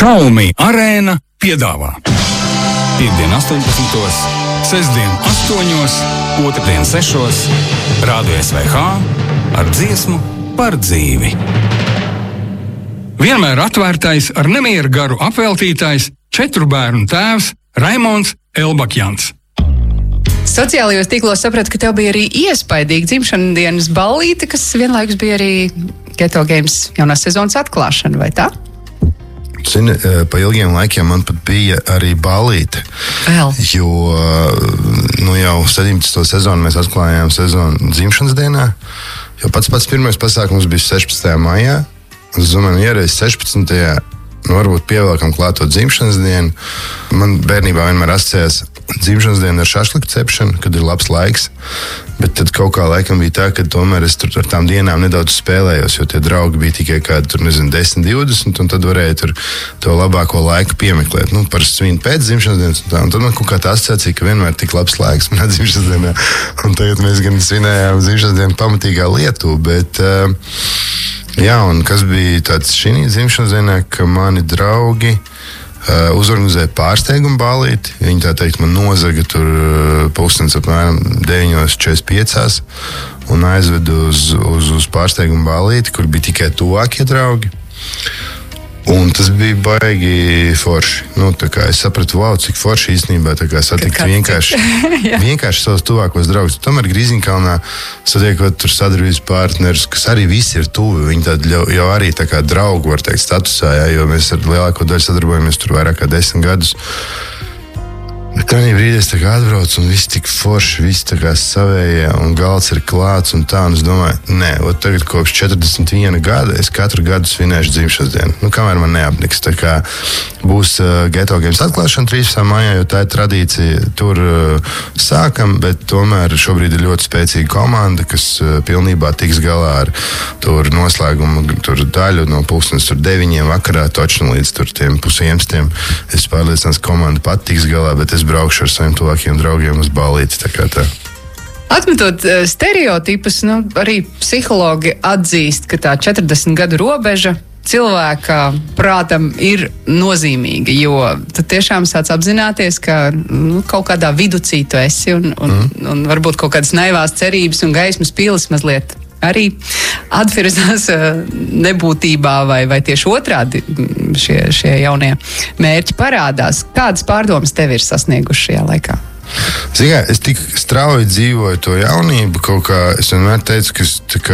Šaumi Arēna piedāvā Piektdien 18, sestdien 8, otrdien 6, Rādio SVH ar dziesmu par dzīvi. Vienmēr atvērtais, ar nemieru garu apveltītais 4 bērnu tēvs Raimonds Elbakjans. Sociālajos tīklos sapratu, ka tev bija arī iespaidīga dzimšanas dienas ballīte, kas vienlaikus bija arī Geto Games jaunās sezonas atklāšana, vai tā? Zini, pa ilgiem laikiem man pat bija arī ballīte. Vēl? Jo jau 17. sezonu mēs atklājām sezonu dzimšanas dienā. Jo pats pirmais pasākums bija 16. maijā. Es domāju, iereiz 16. Varbūt pievelkam klāt to dzimšanas dienu. Man bērnībā vienmēr asociējās dzimšanas diena ar šašliku cepšanu, kad ir labs laiks. Bet tad kaut kā laikam bija tā, ka tomēr es tur ar tām dienām nedaudz spēlējos, jo tie draugi bija tikai kādi 10, 20, un tad varēja tur to labāko laiku piemeklēt. Parasti svin pēc dzimšanas dienas, un tad man kaut kā tā asociācija, ka vienmēr tik labs laiks manā dzimšanas dienā. Un tagad mēs gan svinējām dzimšanas dienu pamatīgā Lietuva, bet jā, un kas bija tāds šī dzimšanas dienā, ka mani draugi uzorganizēja pārsteigumu ballīti. Viņi tā teikt man nozaga tur pulkstens apmēram 9:45 un aizveda uz pārsteigumu ballīti, kur bija tikai tuvākie draugi. Un tas bija baigi forši. Tā kā es sapratu, wow, cik forši īstenībā satikt vienkārši savus tuvākos draugus. Tomēr Grīziņkalnā satiekot tur sadarbības partnerus, kas arī visi ir tuvi. Viņi tādi jau arī tā kā draugu, var teikt, statusā, jo mēs ar lielāko daļu sadarbojamies tur vairāk kā 10 gadus. Bet tādā brīdī es atbraucu un viss tik forši, viss tā kā savējie un galds ir klāts un tā. Un es domāju, tagad kopš 41 gada es katru gadu svinēšu dzimšanas dienu. Kamēr man neapniks. Tā kā būs Geto Games atklāšana 13. maijā, jo tā ir tradīcija. Tur sākam, bet tomēr šobrīd ir ļoti spēcīga komanda, kas pilnībā tiks galā ar tur noslēgumu tur daļu no pulkstens 9 vakarā, točni līdz tur tiem 10:30. Es pārliecināts, ka komanda pat tiks galā, bet es braukšu ar saviem tuvākiem draugiem uz ballīti. Tā. Atmetot stereotipus, arī psihologi atzīst, ka tā 40 gadu robeža cilvēka prātam ir nozīmīga, jo tu tiešām sāc apzināties, ka kaut kādā viducī tu esi un varbūt kaut kādas naivās cerības un gaismas pīles mazliet arī atvirzās nebūtībā vai tieši otrādi šie jaunie mērķi parādās. Kādas pārdomas tev ir sasnieguši šajā laikā? Zini, es tik strauji dzīvoju to jaunību, kaut kā es vienmēr teicu,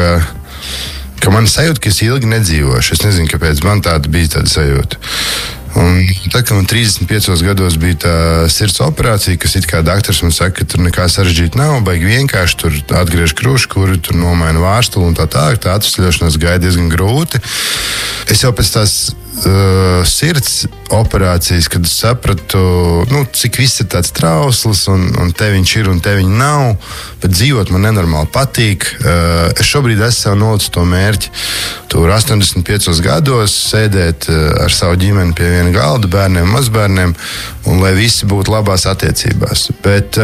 ka man sajūta, ka es ilgi nedzīvošu. Es nezinu, kāpēc man bija tāda sajūta. Un tad, kad man 35 gados bija tā sirds operācija, kas it kā doktors man saka, ka tur nekā sarežģīta nav, baigi vienkārši tur atgriež krušu, kuri tur nomaina vārstuli un tā atvesļošanās gāja diezgan grūti. Es jau pēc tās sirds operācijas, kad es sapratu, cik viss ir tāds trausls un te viņš ir un te viņa nav, bet dzīvot man nenormāli patīk. Es šobrīd esmu sev nolicis to mērķi. Tur 85 gados sēdēt ar savu ģimeni pie viena galda, bērniem, mazbērniem, un lai visi būtu labās attiecībās. Bet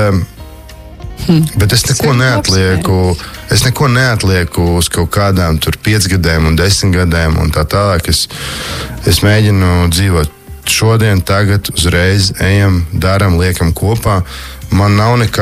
es neko neatlieku. Es neko neatlieku uz kaut kādām 5 gadiem un 10 gadiem un tā tālāk. Es mēģinu dzīvot šodien, tagad, uzreiz, ejam, daram, liekam kopā. Man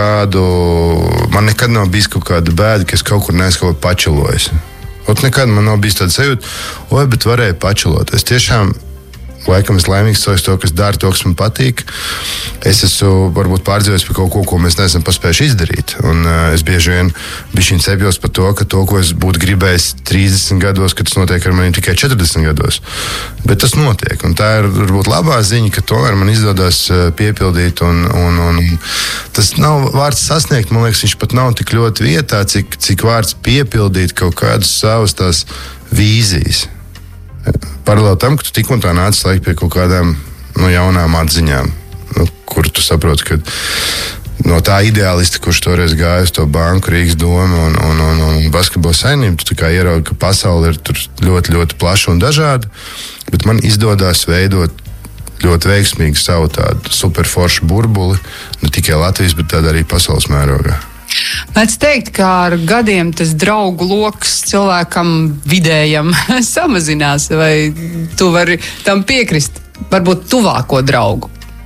nekad nav bijis kaut kāda bēda, ka es kaut kur neesmu kaut ko pačilojis. Nekad man nav bijis tāda sajūta, bet varēju pačilot. Es tiešām laikam es laimīgs cilvēks to, kas dara to, kas man patīk. Es esmu varbūt pārdzīvojis par kaut ko mēs neesam paspējuši izdarīt. Un es bieži vien bišķiņ cepjos par to, ka to, ko es būtu gribējis 30 gados, ka tas notiek ar mani tikai 40 gados. Bet tas notiek. Un tā ir varbūt labā ziņa, ka tomēr man izdodas piepildīt. Un tas nav vārds sasniegt, man liekas, viņš pat nav tik ļoti vietā, cik vārds piepildīt kaut kādas savas tās vīzijas. Paralēli tam, ka tu tik un tā nāc laik pie kaut kādām jaunām atziņām, kur tu saproti, ka no tā ideālista, kurš toreiz gāja uz to banku, Rīgas domu un basketbola saimnību, tu tā kā ieraugi, ka pasaule ir tur ļoti, ļoti plaša un dažāda, bet man izdodās veidot ļoti veiksmīgi savu tādu superforšu burbuli, ne tikai Latvijas, bet tādā arī pasaules mērogā. Mēdz teikt, ka ar gadiem tas draugu loks cilvēkam vidējam samazinās, vai tu vari tam piekrist? varbūt tuvāko draugu?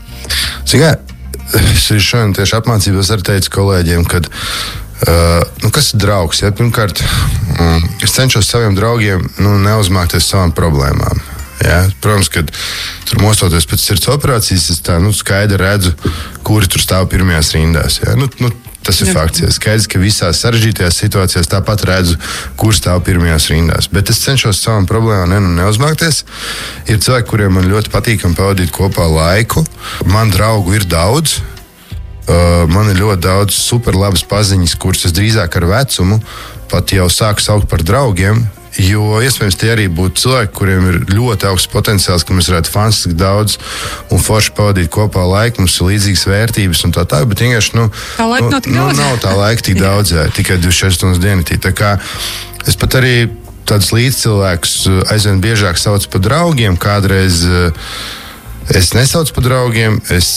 Es šodien tieši apmācībos arī teicu kolēģiem, kad kas ir draugs? Ja? Pirmkārt, es cenšos saviem draugiem neuzmākties savām problēmām. Ja? Protams, kad tur mostoties pēc sirds operācijas, es tā skaidri redzu, kuri tur stāv pirmajās rindās. Ja? Tas ir fakts. Ja. Skaidrs, ka visās sarežģītajās situācijās tāpat redzu, kur stāv pirmajās rindās. Bet es cenšos savām problēmām neuzmākties. Ir cilvēki, kuriem man ļoti patīkami pavadīt kopā laiku. Man draugu ir daudz. Man ir ļoti daudz superlabas paziņas, kuras es drīzāk ar vecumu pat jau sāku saukt par draugiem. Jo iespējams tie arī būtu cilvēki, kuriem ir ļoti augsts potenciāls, ka mēs varētu fantastiski daudz un forši pavadīt kopā laiku, mums ir līdzīgas vērtības un tā, bet vienkārši tā laika nav tā laika tik daudz, tikai 24 stundas dienā. Tā kā es pat arī tādus līdzcilvēkus aizvien biežāk saucu par draugiem, kādreiz es nesaucu par draugiem, es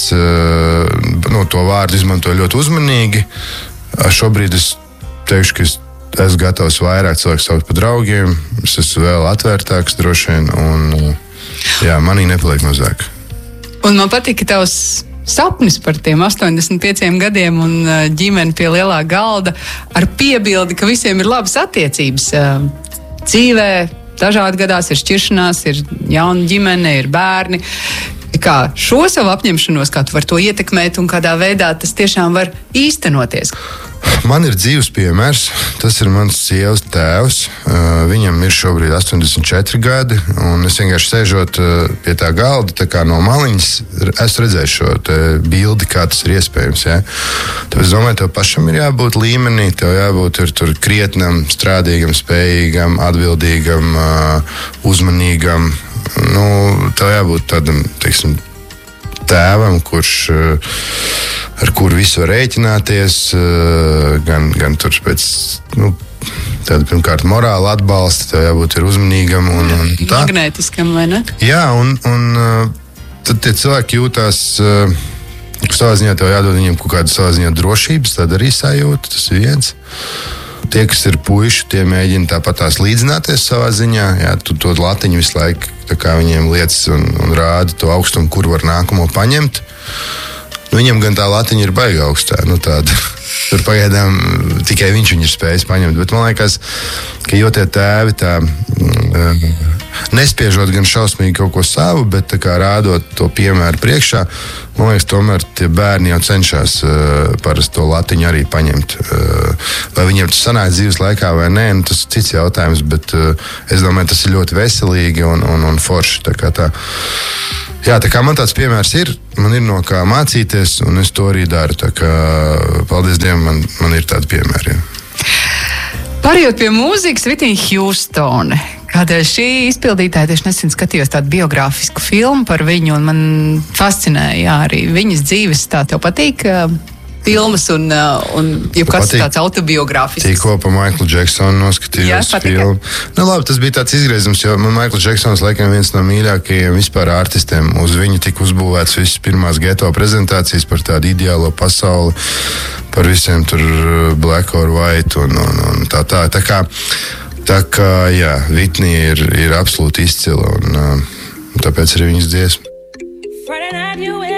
to vārdu izmantoju ļoti uzmanīgi. Šobrīd es teikšu, ka esmu gatavs vairāk cilvēku saukt par draugiem, es esmu vēl atvērtāks droši vien, un manī nepaliek mazāk. Un man patīk, ka tavs sapnis par tiem 85 gadiem un ģimeni pie lielā galda ar piebildi, ka visiem ir labas attiecības dzīvē, dažādi gadās ir šķiršanās, ir jauna ģimene, ir bērni. Kā šo savu apņemšanos, kā tu vari to ietekmēt un kādā veidā tas tiešām var īstenoties? Man ir dzīves piemērs. Tas ir mans sievas tēvs. Viņam ir šobrīd 84 gadi. Un es vienkārši sēžot pie tā galda, tā kā no maliņas, esmu redzējis šo bildi, kā tas ir iespējams. Ja? Tad es domāju, tev pašam ir jābūt līmenī, tev jābūt tur krietnam, strādīgam, spējīgam, atbildīgam, uzmanīgam. Tev jābūt tādam, teiksim, tēvam, ar kuru visu var rēķināties, gan tur pēc tāda pirmkārt morāla atbalsta, tev jābūt uzmanīgam un tā. Magnētiskam, vai ne? Jā, un tad tie cilvēki jūtās, savā ziņā tev jādod viņiem kaut kādu savā ziņā drošības, tāda arī sajūta, tas ir viens. Tie, kas ir puiši, tie mēģina tāpat tās līdzināties savā ziņā. Jā, tu to latiņu visu laiku viņiem lietas un rādi to augstumu, kur var nākamo paņemt. Viņam gan tā latiņa ir baigā augstā. Tur pagaidām tikai viņš viņu ir spējis paņemt. Bet man liekas, ka jo tie tēvi tā nespiežot gan šausmīgi kaut ko savu, bet rādot to piemēru priekšā, man liekas, tomēr tie bērni jau cenšas parasti to latiņu arī paņemt. Vai viņiem tas sanāk dzīves laikā vai nē, tas ir cits jautājums, bet es domāju, tas ir ļoti veselīgi un forši. Tā kā man tāds piemērs ir, man ir no kā mācīties, un es to arī daru. Tā kā, paldies Dievam, man ir tādi piemēri. Pārējot pie mūzikas, Whitney Houston. Kādēļ šī izpildītāja tieši nesen skatījos tādu biogrāfisku filmu par viņu, un man fascinēja arī viņas dzīves. Tā tev patīk filmas un jebkas tāds autobiogrāfisks? Tikko pa Maiklu Džeksonu noskatījos filmu. Labi, tas bija tāds izgriezums, jo man Maikls Džeksons laikam viens no mīļākajiem vispār artistiem. Uz viņu tika uzbūvēts visas pirmās geto prezentācijas par tādu ideālo pasauli, par visiem tur black or white un tā. Tā kā, jā, Whitney ir absolūti izcila un tāpēc arī viņas dziesma.